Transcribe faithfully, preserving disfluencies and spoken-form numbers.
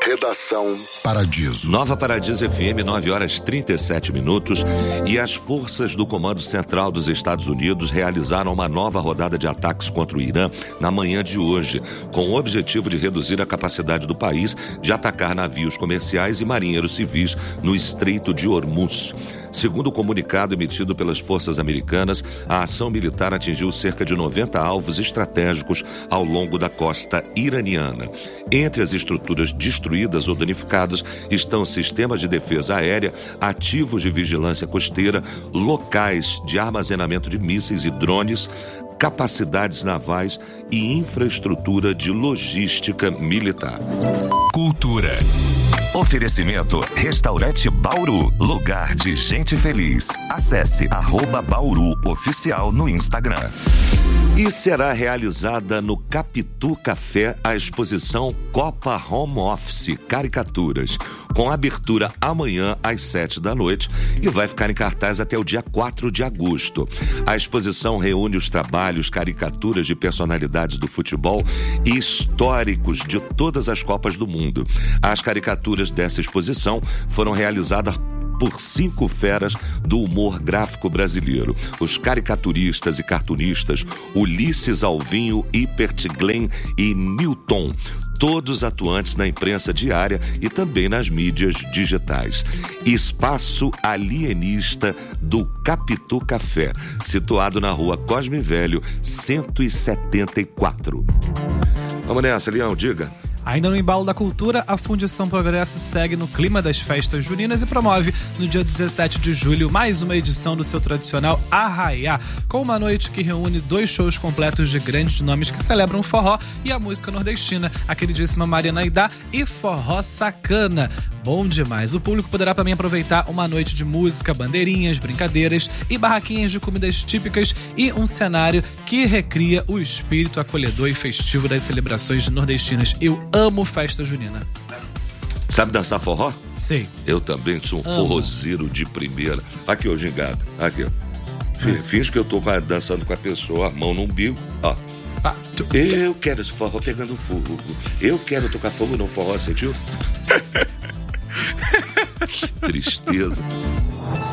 Redação Paradiso. Nova Paradiso F M, nove horas e trinta e sete minutos. E as forças do Comando Central dos Estados Unidos realizaram uma nova rodada de ataques contra o Irã na manhã de hoje, com o objetivo de reduzir a capacidade do país de atacar navios comerciais e marinheiros civis no Estreito de Hormuz. Segundo o comunicado emitido pelas forças americanas, a ação militar atingiu cerca de noventa alvos estratégicos ao longo da costa iraniana. Entre as estruturas destruídas ou danificadas estão sistemas de defesa aérea, ativos de vigilância costeira, locais de armazenamento de mísseis e drones, capacidades navais e infraestrutura de logística militar. Cultura. Oferecimento Restaurante Bauru, lugar de gente feliz. Acesse arroba Bauru Oficial no Instagram. E será realizada no Capitu Café a exposição Copa Home Office Caricaturas, com abertura amanhã às sete da noite e vai ficar em cartaz até o dia quatro de agosto. A exposição reúne os trabalhos, caricaturas de personalidades do futebol e históricos de todas as Copas do mundo. As caricaturas dessa exposição foram realizadas por cinco feras do humor gráfico brasileiro: os caricaturistas e cartunistas Ulisses Alvinho, Hippert Glenn e Milton, todos atuantes na imprensa diária e também nas mídias digitais. Espaço Alienista do Capitu Café, situado na rua Cosme Velho, cento e setenta e quatro. Vamos nessa, Leão, diga. Ainda no embalo da cultura, a Fundição Progresso segue no clima das festas juninas e promove, no dia dezessete de julho, mais uma edição do seu tradicional Arraiá, com uma noite que reúne dois shows completos de grandes nomes que celebram o forró e a música nordestina, a queridíssima Marina Aidá e Forró Sacana. Bom demais. O público poderá também aproveitar uma noite de música, bandeirinhas, brincadeiras e barraquinhas de comidas típicas e um cenário que recria o espírito acolhedor e festivo das celebrações nordestinas. Eu amo festa junina. Sabe dançar forró? Sei. Eu também sou um amo. Forrozeiro de primeira. Aqui, ô gingado. Aqui, ó. Hum. Finge que eu tô dançando com a pessoa, a mão no umbigo, ó. Ah, tu... Eu quero esse forró pegando fogo. Eu quero tocar fogo no forró, sentiu? Que tristeza.